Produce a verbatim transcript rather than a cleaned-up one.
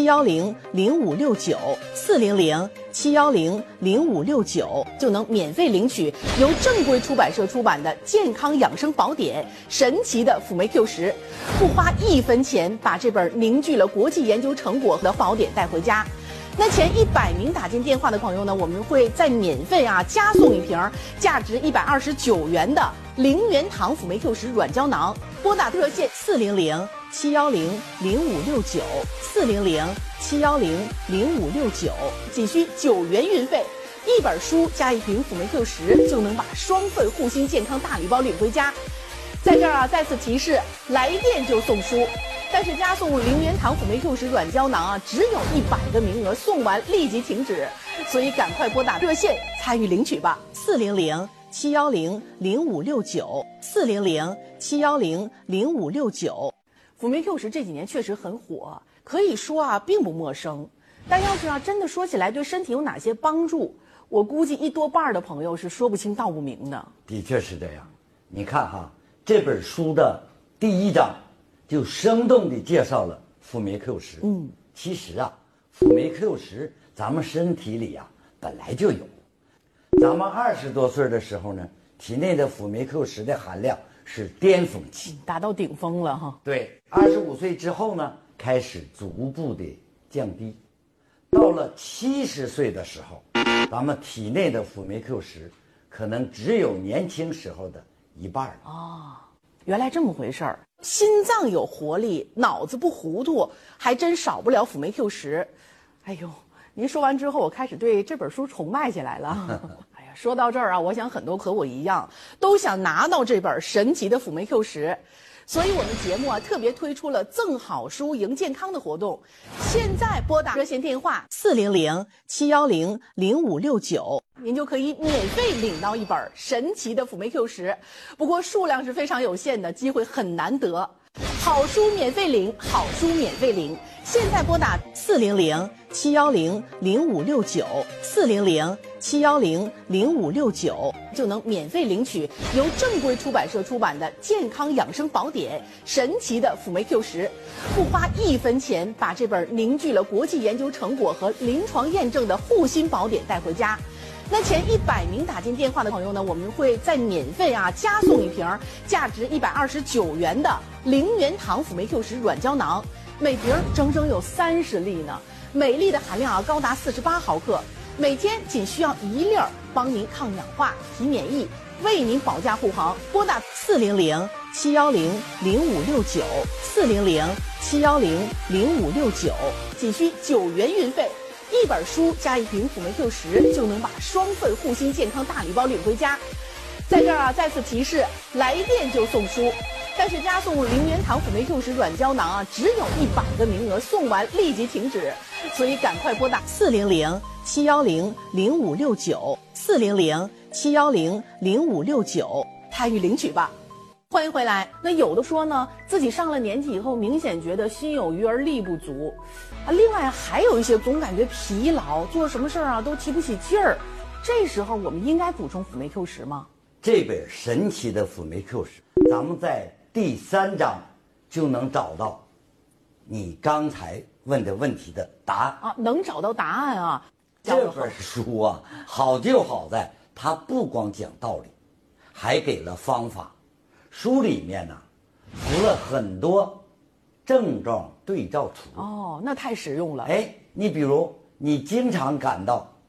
幺零零五六九四零零七幺零零五六九就能免费领取由正规出版社出版的健康养生宝典《神奇的辅酶 Q 十》，不花一分钱把这本凝聚了国际研究成果的宝典带回家。那前一百名打进电话的朋友呢，我们会再免费啊加送一瓶价值一百二十九元的零元堂辅酶 Q 十软胶囊。拨打热线四零零七幺零零五六九四零零七幺零零五六九，仅需九元运费。一本书加一瓶辅酶 Q 十，就能把双份护心健康大礼包领回家。在这儿啊，再次提示，来电就送书。但是加送零元堂辅酶 Q 十软胶囊啊，只有一百个名额，送完立即停止，所以赶快拨打热线参与领取吧。四零零七幺零零五六九四零零七幺零零五六九。辅酶 Q 十这几年确实很火，可以说啊并不陌生。但要是啊真的说起来对身体有哪些帮助，我估计一多半的朋友是说不清道不明的。 的确是这样。你看哈，这本书的第一章就生动地介绍了辅酶 Q 十。嗯，其实啊，辅酶 Q 十咱们身体里啊本来就有。咱们二十多岁的时候呢，体内的辅酶 Q 十的含量是巅峰期， 达到顶峰了哈。 对，二十五岁之后呢，开始逐步的降低。到了七十岁的时候，咱们体内的辅酶 Q 十可能只有年轻时候的一半了。 哦，原来这么回事儿。心脏有活力，脑子不糊涂，还真少不了辅酶 Q 十。哎呦，您说完之后，我开始对这本书崇拜起来了。哎呀，说到这儿啊，我想很多和我一样，都想拿到这本神奇的辅酶 Q 十。所以我们节目啊特别推出了赠好书赢健康的活动，现在拨打热线电话四零零七幺零零五六九，您就可以免费领到一本神奇的辅酶 Q 十。不过数量是非常有限的，机会很难得。好书免费领，好书免费领。现在拨打四零零七幺零零五六九四零零七幺零零五六九，就能免费领取由正规出版社出版的健康养生宝典《神奇的辅酶 Q 十》，不花一分钱把这本凝聚了国际研究成果和临床验证的护心宝典带回家。那前一百名打进电话的朋友呢，我们会再免费啊加送一瓶价值一百二十九元的零元堂辅酶 Q 十软胶囊，每瓶整整有三十粒呢，每粒的含量啊高达四十八毫克，每天仅需要一粒儿，帮您抗氧化、提免疫，为您保驾护航。拨打四零零七幺零零五六九四零零七幺零零五六九，仅需九元运费。一本书加一瓶辅酶 Q 十，就能把双份护心健康大礼包领回家。在这儿啊，再次提示，来电就送书。但是加送零元堂辅酶 Q 十软胶囊啊，只有一百个名额，送完立即停止，所以赶快拨打四零零七幺零零五六九四零零七幺零零五六九参与领取吧。欢迎回来。那有的说呢，自己上了年纪以后，明显觉得心有余而力不足，啊，另外还有一些总感觉疲劳，做什么事儿啊都提不起劲儿。这时候我们应该补充辅酶 Q 十吗？ 这本神奇的辅酶 Q 十，咱们在第三章就能找到你刚才问的问题的答案啊，能找到答案啊。 这本书啊，好就好在它不光讲道理，还给了方法。书里面呢，附了很多症状对照图。 哦，那太实用了。 哎，你比如你经常感到